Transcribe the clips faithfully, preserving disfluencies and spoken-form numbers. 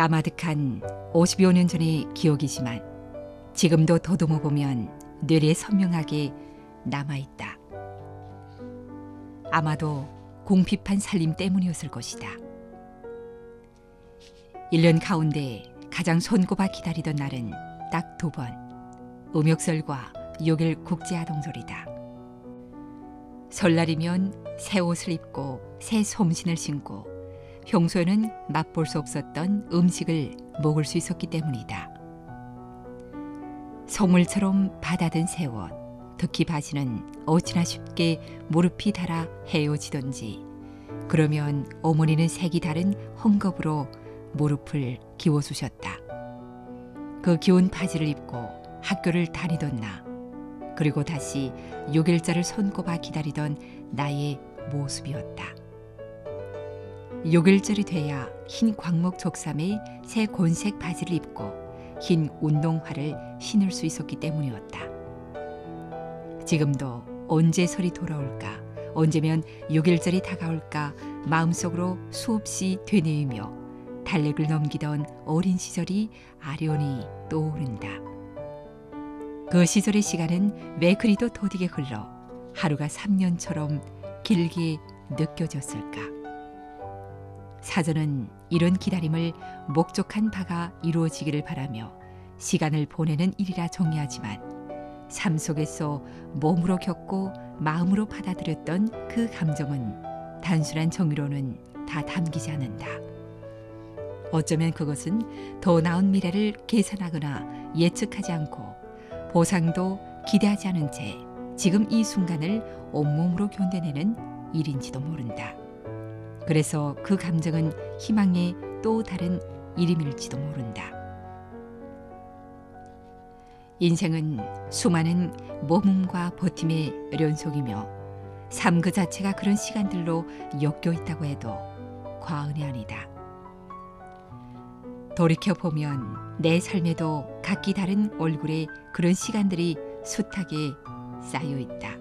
까마득한 오십여 년 전의 기억이지만 지금도 더듬어 보면 뇌리에 선명하게 남아있다. 아마도 공핍한 살림 때문이었을 것이다. 일 년 가운데 가장 손꼽아 기다리던 날은 딱 두 번, 음욕설과 요길 국제아동 소리다. 설날이면 새 옷을 입고 새 솜신을 신고 평소에는 맛볼 수 없었던 음식을 먹을 수 있었기 때문이다. 소물처럼 받아든 새 옷, 특히 바지는 어찌나 쉽게 무릎이 닳아 헤어지던지, 그러면 어머니는 색이 다른 헝겊으로 무릎을 기워주셨다. 그 기운 바지를 입고 학교를 다니던 나, 그리고 다시 육 일자를 손꼽아 기다리던 나의 모습이었다. 육 일절이 돼야 흰 광목 족삼의 새 곤색 바지를 입고 흰 운동화를 신을 수 있었기 때문이었다. 지금도 언제 설이 돌아올까, 언제면 육 일절이 다가올까 마음속으로 수없이 되뇌이며 달력을 넘기던 어린 시절이 아련히 떠오른다. 그 시절의 시간은 왜 그리도 더디게 흘러 하루가 삼 년처럼 길게 느껴졌을까? 사전은 이런 기다림을 목적한 바가 이루어지기를 바라며 시간을 보내는 일이라 정의하지만 삶 속에서 몸으로 겪고 마음으로 받아들였던 그 감정은 단순한 정의로는 다 담기지 않는다. 어쩌면 그것은 더 나은 미래를 계산하거나 예측하지 않고 보상도 기대하지 않은 채 지금 이 순간을 온몸으로 견뎌내는 일인지도 모른다. 그래서 그 감정은 희망의 또 다른 이름일지도 모른다. 인생은 수많은 모험과 버팀의 연속이며 삶 그 자체가 그런 시간들로 엮여 있다고 해도 과언이 아니다. 돌이켜보면 내 삶에도 각기 다른 얼굴에 그런 시간들이 숱하게 쌓여 있다.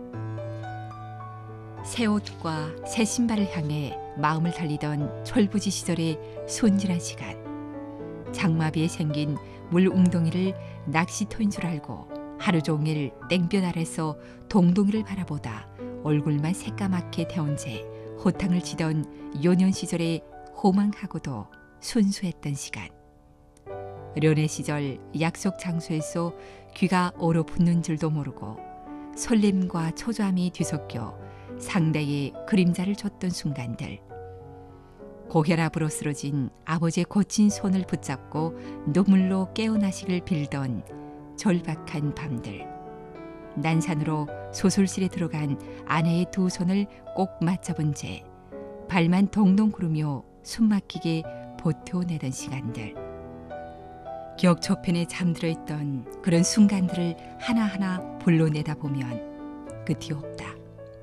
새 옷과 새 신발을 향해 마음을 달리던 철부지 시절의 순진한 시간, 장마비에 생긴 물웅덩이를 낚시터인 줄 알고 하루 종일 땡볕 아래서 동동이를 바라보다 얼굴만 새까맣게 태운 채 호탕을 치던 요년 시절의 호망하고도 순수했던 시간, 연애 시절 약속 장소에서 귀가 얼어붙는 줄도 모르고 설렘과 초조함이 뒤섞여 상대의 그림자를 줬던 순간들, 고혈압으로 쓰러진 아버지의 거친 손을 붙잡고 눈물로 깨어나시길 빌던 절박한 밤들, 난산으로 소술실에 들어간 아내의 두 손을 꼭 맞잡은 채 발만 동동 구르며 숨막히게 버텨내던 시간들, 기억 저편에 잠들어 있던 그런 순간들을 하나하나 불러내다 보면 끝이 없다.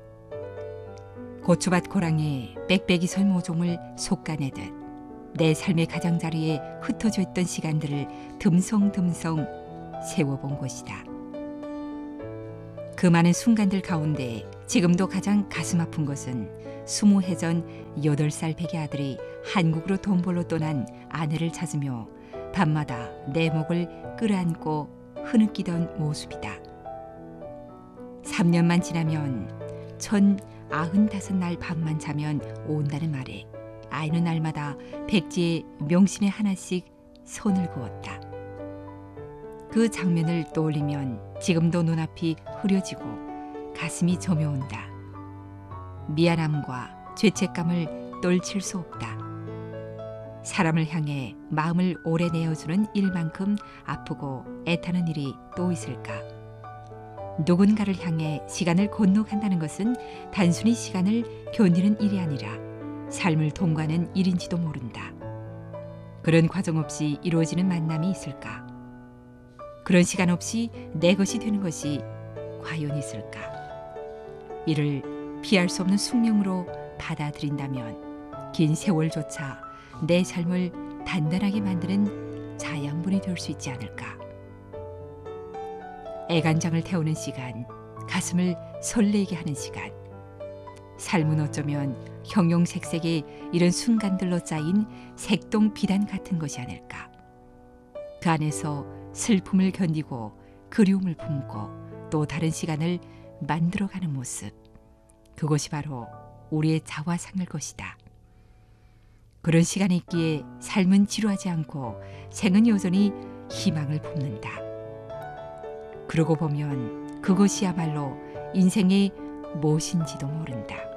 고추밭 고랑에 빽빽이 설 모종을 솎아내듯 내 삶의 가장자리에 흩어져 있던 시간들을 듬성듬성 세워본 것이다. 그 많은 순간들 가운데 지금도 가장 가슴 아픈 것은 스무 해 전 여덟 살 백의 아들이 한국으로 돈 벌러 떠난 아내를 찾으며 밤마다 내 목을 끌어안고 흐느끼던 모습이다. 삼 년만 지나면 천 아흔다섯 날 밤만 자면 온다는 말에 아이는 날마다 백지에 명심에 하나씩 손을 그었다. 그 장면을 떠올리면 지금도 눈앞이 흐려지고 가슴이 저며온다. 미안함과 죄책감을 떨칠 수 없다. 사람을 향해 마음을 오래 내어주는 일만큼 아프고 애타는 일이 또 있을까? 누군가를 향해 시간을 건너간다는 것은 단순히 시간을 견디는 일이 아니라 삶을 통과하는 일인지도 모른다. 그런 과정 없이 이루어지는 만남이 있을까? 그런 시간 없이 내 것이 되는 것이 과연 있을까? 이를 피할 수 없는 숙명으로 받아들인다면 긴 세월조차 내 삶을 단단하게 만드는 자양분이 될 수 있지 않을까? 애간장을 태우는 시간, 가슴을 설레게 하는 시간, 삶은 어쩌면 형용색색의 이런 순간들로 짜인 색동 비단 같은 것이 아닐까. 그 안에서 슬픔을 견디고 그리움을 품고 또 다른 시간을 만들어가는 모습. 그것이 바로 우리의 자화상일 것이다. 그런 시간이 있기에 삶은 지루하지 않고 생은 여전히 희망을 품는다. 그러고 보면 그것이야말로 인생의 무엇인지도 모른다.